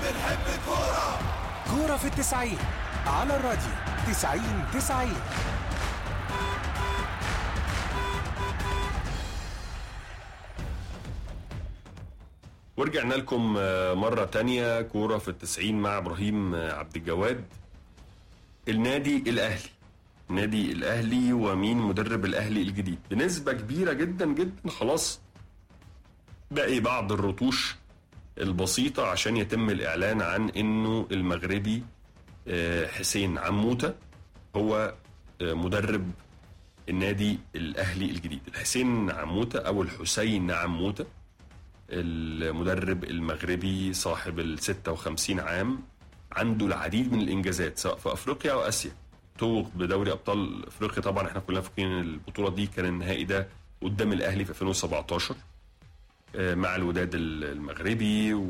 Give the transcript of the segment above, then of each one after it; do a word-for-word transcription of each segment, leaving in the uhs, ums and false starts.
بنحب الكورة. كورة في التسعين على الراديو تسعين تسعين. ورجعنا لكم مرة تانية كورة في التسعين مع إبراهيم عبد الجواد. النادي الأهلي نادي الأهلي ومين مدرب الأهلي الجديد؟ بنسبة كبيرة جدا جدا خلاص باقي بعض الرتوش البسيطة عشان يتم الإعلان عن إنه المغربي حسين عموتة هو مدرب النادي الأهلي الجديد. الحسين عموتة أو الحسين عموتة المدرب المغربي صاحب الستة وخمسين عام، عنده العديد من الإنجازات سواء في أفريقيا أو آسيا. توج بدوري أبطال أفريقيا، طبعا احنا كلنا فاكرين البطولة دي كان النهائي ده قدام الأهلي في ألفين وسبعتاشر مع الوداد المغربي، و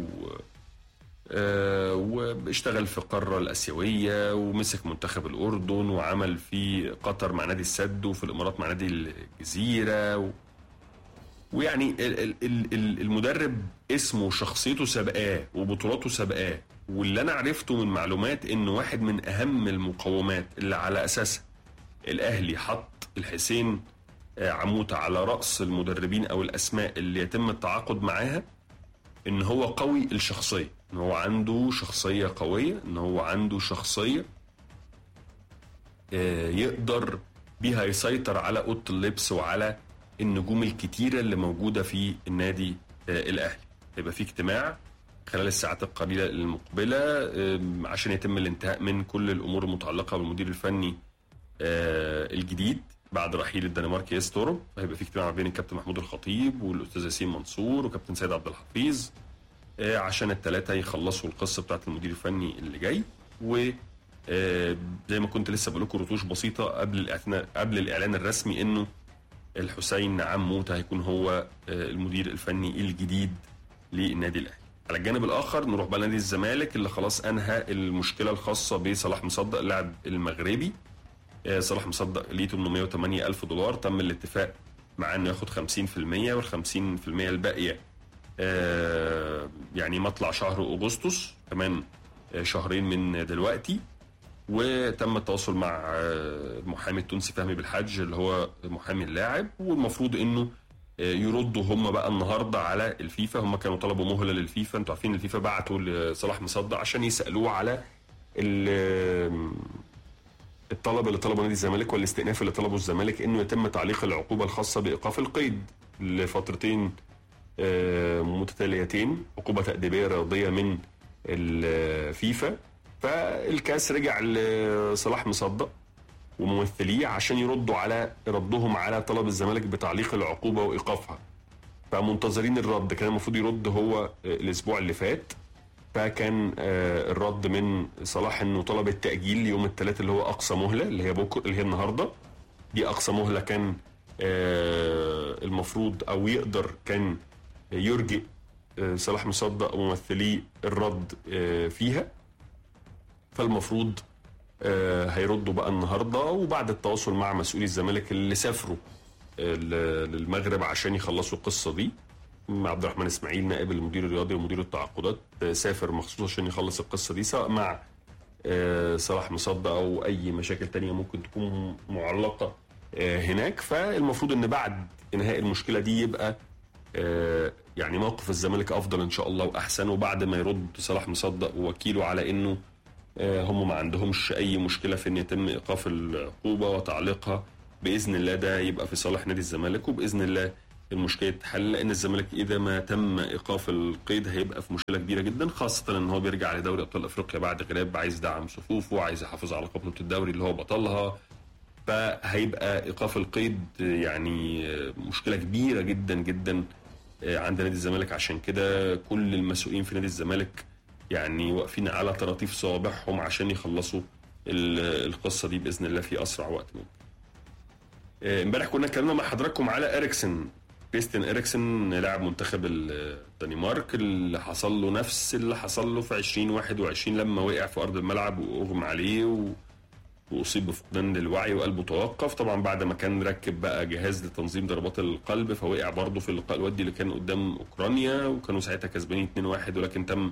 واشتغل في القارة الآسيوية ومسك منتخب الأردن وعمل في قطر مع نادي السد وفي الإمارات مع نادي الجزيرة و... ويعني المدرب اسمه وشخصيته سابقاه وبطولاته سابقاه. واللي أنا عرفته من معلومات إنه واحد من أهم المقومات اللي على أساسها الأهلي حط الحسين عموتة على رأس المدربين أو الأسماء اللي يتم التعاقد معاها إن هو قوي الشخصية، إن هو عنده شخصية قوية، إن هو عنده شخصية يقدر بيها يسيطر على أوضة اللبس وعلى النجوم الكتيرة اللي موجودة في النادي الأهلي. هيبقى في اجتماع خلال الساعات القليلة المقبلة عشان يتم الانتهاء من كل الأمور المتعلقة بالمدير الفني الجديد بعد رحيل الدنماركي يستورو. هيبقى في اجتماع بين الكابتن محمود الخطيب والأستاذ ياسين منصور وكابتن سيد عبد الحفيظ عشان الثلاثة يخلصوا القصة بتاعت المدير الفني اللي جاي. و زي ما كنت لسه بقول لكم رتوش بسيطة قبل قبل الإعلان الرسمي إنه الحسين عموتة هيكون هو المدير الفني الجديد للنادي الأهلي. على الجانب الآخر نروح بقى نادي الزمالك اللي خلاص أنهى المشكلة الخاصة بصلاح مصدق اللاعب المغربي. صلاح مصدق ليه ثمانمائة وثمانية ألف دولار، تم الاتفاق مع انه ياخد خمسين في المية والخمسين في المية الباقية يعني مطلع شهر أغسطس كمان شهرين من دلوقتي. وتم التواصل مع المحامي التونسي فهمي بالحج اللي هو محامي اللاعب، والمفروض انه يردوا هم بقى النهارده على الفيفا. هم كانوا طلبوا مهله للفيفا، انتوا عارفين الفيفا بعتوا لصلاح مصدق عشان يسالوه على الطلب اللي طلبه نادي الزمالك والاستئناف اللي طلبه الزمالك انه يتم تعليق العقوبه الخاصه بايقاف القيد لفترتين متتاليتين، عقوبه تاديبيه رياضيه من الفيفا. فالكاس رجع لصلاح مصدق وممثليه عشان يردوا على ردهم على طلب الزمالك بتعليق العقوبه وايقافها. فمنتظرين الرد، كان المفروض يرد هو الاسبوع اللي فات، فكان الرد من صلاح انه طلب التاجيل ليوم الثلاث اللي هو اقصى مهله اللي هي بكره اللي هي النهارده. دي اقصى مهله كان المفروض او يقدر كان يرجئ صلاح مصدق وممثليه الرد فيها. فالمفروض هيردوا بقى النهارده، وبعد التواصل مع مسؤولي الزمالك اللي سافروا للمغرب عشان يخلصوا القصه دي. عبد الرحمن اسماعيل نائب المدير الرياضي ومدير التعاقدات سافر مخصوص عشان يخلص القصه دي سواء مع صلاح مصدق او اي مشاكل تانية ممكن تكون معلقه هناك. فالمفروض ان بعد انهاء المشكله دي يبقى يعني موقف الزمالك افضل ان شاء الله واحسن، وبعد ما يرد صلاح مصدق ووكيله على انه هم ما عندهمش اي مشكله في ان يتم ايقاف العقوبه وتعليقها باذن الله، ده يبقى في صالح نادي الزمالك وباذن الله المشكله تتحل. لان الزمالك اذا ما تم ايقاف القيد هيبقى في مشكله كبيره جدا، خاصه ان هو بيرجع لدوري ابطال افريقيا بعد غياب، عايز يدعم صفوفه، عايز يحافظ على قبله الدوري اللي هو بطلها. فهيبقى ايقاف القيد يعني مشكله كبيره جدا جدا عند نادي الزمالك. عشان كده كل المسؤولين في نادي الزمالك يعني واقفين على طراطيف صوابعهم عشان يخلصوا القصه دي باذن الله في اسرع وقت ممكن. امبارح كنا اتكلمنا مع حضراتكم على اريكسن، كريستيان اريكسن لاعب منتخب الدنمارك اللي حصل له نفس اللي حصل له في عشرين واحد وعشرين لما وقع في ارض الملعب واغمى عليه و... واصيب بفقدان للوعي وقلبه توقف. طبعا بعد ما كان ركب بقى جهاز لتنظيم ضربات القلب، فوقع برضه في اللقاء الودي اللي كان قدام اوكرانيا وكانوا ساعتها كسبانين اتنين واحد، ولكن تم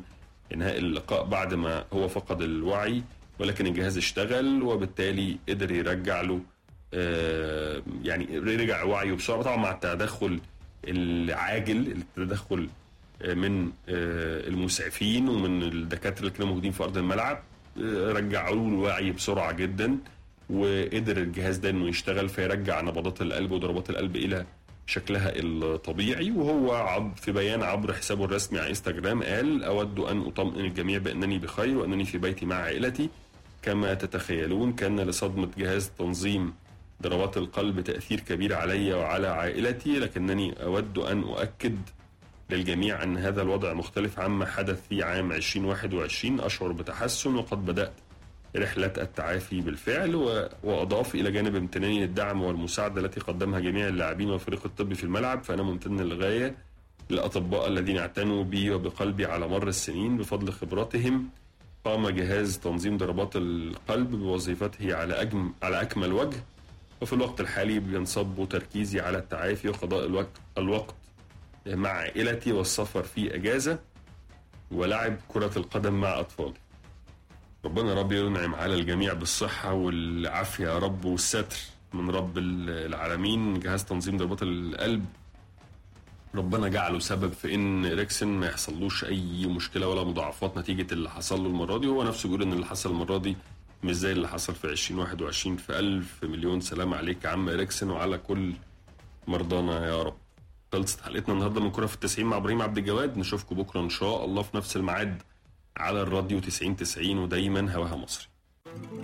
انهاء اللقاء بعد ما هو فقد الوعي، ولكن الجهاز اشتغل وبالتالي قدر يرجع له آه يعني رجع وعيه بسرعه، طبعا مع التدخل العاجل، التدخل من المسعفين ومن الدكاتره اللي كانوا موجودين في ارض الملعب. رجعوا له الوعي بسرعه جدا، وقدر الجهاز ده انه يشتغل فيرجع نبضات القلب وضربات القلب الى شكلها الطبيعي. وهو عب في بيان عبر حسابه الرسمي على انستغرام قال: اود ان اطمئن الجميع بانني بخير وانني في بيتي مع عائلتي. كما تتخيلون كان لصدمه جهاز تنظيم ضربات القلب تاثير كبير علي وعلى عائلتي، لكنني اود ان اؤكد للجميع أن هذا الوضع مختلف عما حدث في عام عشرين واحد وعشرين. أشعر بتحسن وقد بدأت رحلة التعافي بالفعل. وأضاف: إلى جانب امتناني للدعم والمساعدة التي قدمها جميع اللاعبين والفريق الطبي في الملعب، فأنا ممتن للغاية للأطباء الذين اعتنوا بي وبقلبي على مر السنين. بفضل خبراتهم قام جهاز تنظيم ضربات القلب بوظيفته على أجم على أكمل وجه، وفي الوقت الحالي بينصب تركيزي على التعافي وقضاء الوقت, الوقت مع عائلتي والسفر في أجازة ولعب كرة القدم مع أطفالي. ربنا رب ينعم على الجميع بالصحة والعافية يا رب والستر من رب العالمين. جهاز تنظيم ضربات القلب ربنا جعله سبب في ان إريكسن ما يحصلوش اي مشكلة ولا مضاعفات نتيجة اللي حصل له المرة دي. هو نفسه بيقول ان اللي حصل المرة دي مش زي اللي حصل في عشرين واحد وعشرين. في ألف مليون سلام عليك يا عم إريكسن وعلى كل مرضانا يا رب. خلصت حلقتنا النهارده من كرة في التسعين مع ابراهيم عبد الجواد. نشوفكم بكره ان شاء الله في نفس الميعاد على الراديو تسعين تسعين، ودايما هواها مصري.